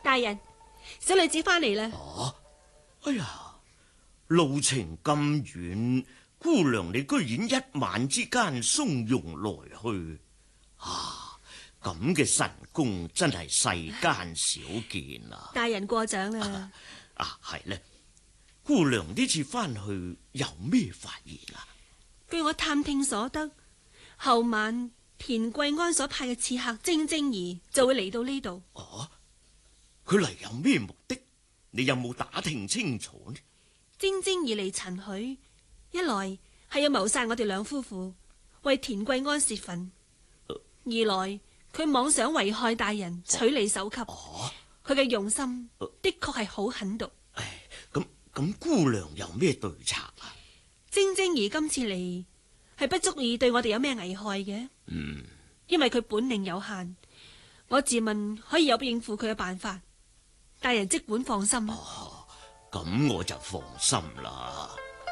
大人，小女子翻嚟啦。 啊！哎呀，路程咁遠，姑娘你居然一晚之間鬆容來去，啊！咁嘅神功真係世間少見啊！ 大人過獎啦。 係呢，姑娘呢次翻去有咩發現啊？ 據我探聽所得，後晚田貴安所派嘅刺客晶晶兒就會嚟到呢度。 哦，佢嚟有咩目的？你有冇打聽清楚呢？ 晶晶兒嚟陳許，一來係要謀殺我哋兩夫婦，為田貴安泄憤；二來佢妄想危害大人，取利首級。佢嘅用心的確係好狠毒。 咁姑娘有咩對策啊？ 晶晶兒今次嚟係不足以對我哋有咩危害嘅。因為佢本領有限，我自問可以有應付佢嘅辦法。大人即管放心。 咁我就放心啦。